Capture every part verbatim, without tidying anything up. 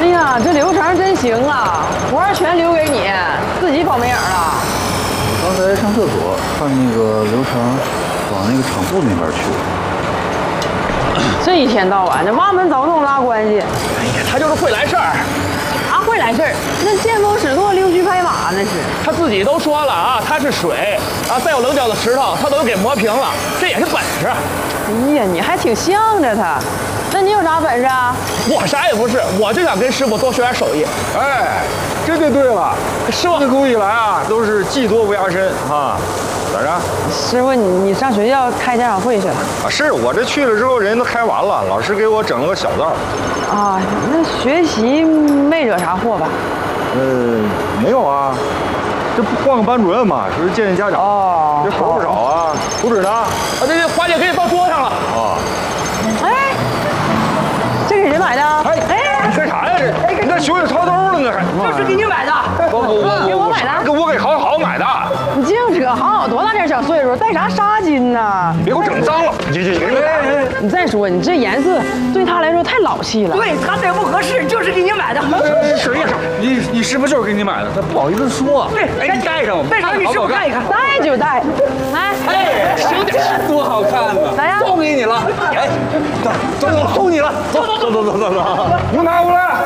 哎呀，这刘成真行啊，活儿全留给你，自己跑没影了。 刚才上厕所看那个刘成往那个厂部那边去了。 这一天到晚这挖门凿洞拉关系。 哎呀，他就是会来事儿。 啥会来事儿？那见风使舵、溜须拍马那是。 他自己都说了啊，他是水啊，再有棱角的石头，他都给磨平了，这也是本事。 哎呀，你还挺向着他。那你有啥本事啊？ 我啥也不是，我就想跟师傅多学点手艺。 哎，这就对了。 师傅自古以来啊，都是技多不压身啊。咋着？ 师傅，你你上学校开家长会去了？ 啊，是我这去了之后，人都开完了，老师给我整了个小灶。 啊，那学习没惹啥祸吧？ 呃，没有啊，这不换个班主任嘛，说是见见家长。 哦， 这活不少啊。图纸呢？啊， 这这花姐给你到桌上了。 啊。 哎，这给谁买的？ 哎哎，你干啥呀？这你这手里掏兜了呢？还？ 这是给你买的。 不不不， 给我买的。 给我给好好买的。 你净扯，好好多大点小岁数，带啥纱巾呢？ 你别给我整脏了！你这这， 你再说，你这颜色对他来说太老气了。 对他这不合适，就是给你买的。 谁呀？你你师傅就是给你买的，他不好意思说。 对， 哎，你戴上吧， 戴上你师傅看一看。 戴就戴，来， 哎，行点，多好看呢！ 来呀， 送给你了。哎，走走走，送你了，走走走走走走，给我拿过来。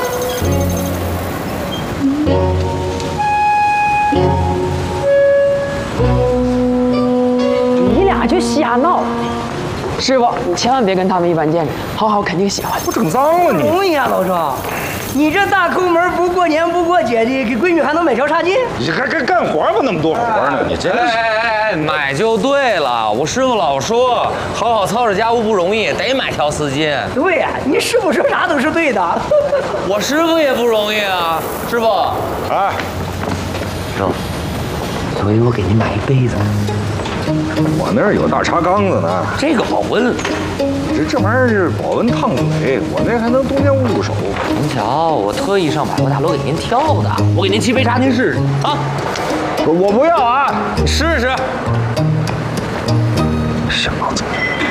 你俩就瞎闹。师傅，你千万别跟他们一般见识，好好肯定喜欢。 我整脏了你。 容易啊，老赵，你这大抠门，不过年不过节的，给闺女还能买条纱巾？ 你还干干活吧，那么多活呢，你真是。 哎哎哎，买就对了。我师傅老说，好好操持家务不容易，得买条丝巾。 对呀、啊，你师傅说啥都是对的。 我师傅也不容易啊，师傅。 哎， 师傅，所以我给您买一杯子。 我那儿有大茶缸子呢， 这个保温。 这这玩意儿是保温烫嘴，我那还能冬天捂住手。 您瞧，我特意上百货大楼给您挑的，我给您沏杯茶，您试试啊。 我我不要啊， 你试试。 小子。